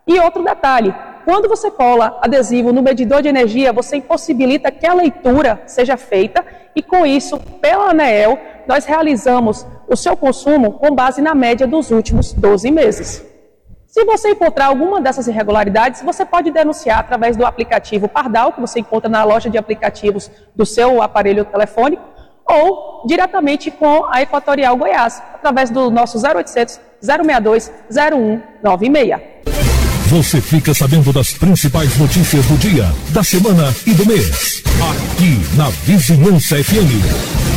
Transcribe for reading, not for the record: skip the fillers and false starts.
E outro detalhe, quando você cola adesivo no medidor de energia, você impossibilita que a leitura seja feita e, com isso, pela ANEEL, nós realizamos o seu consumo com base na média dos últimos 12 meses. Se você encontrar alguma dessas irregularidades, você pode denunciar através do aplicativo Pardal, que você encontra na loja de aplicativos do seu aparelho telefônico, ou diretamente com a Equatorial Goiás, através do nosso 0800 062 0196. Você fica sabendo das principais notícias do dia, da semana e do mês. Aqui na Vizinhança FM.